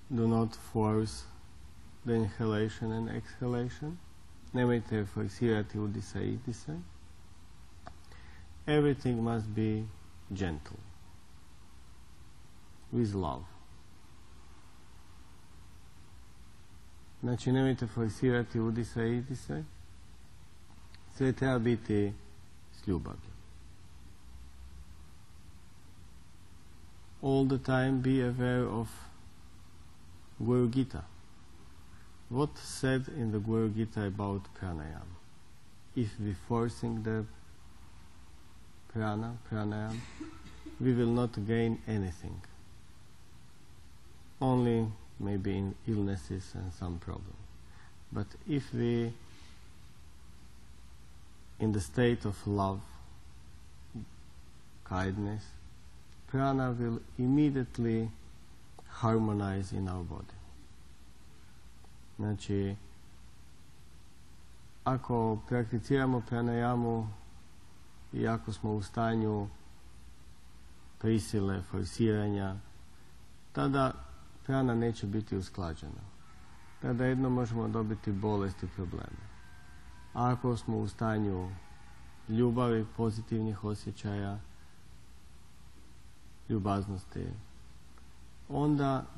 do not force the inhalation and exhalation. Nemojte forsirati udisaj i izdisaj. Everything must be gentle, with love. Znači, nemojte forsirati udisaj i izdisaj. Sve treba biti s ljubavlju. All the time be aware of Guru Gita. What said in the Guru Gita about pranayama? If we forcing the pranayama, we will not gain anything. Only maybe in illnesses and some problem. But if we in the state of love, kindness, prana will immediately harmonize in our body. Znači, ako prakticiramo pranayamu i ako smo u stanju prisile, forsiranja, tada prana neće biti usklađena. Tada jedno možemo dobiti bolest i probleme. A ako smo u stanju ljubavi, pozitivnih osjećaja, ljubaznosti, onda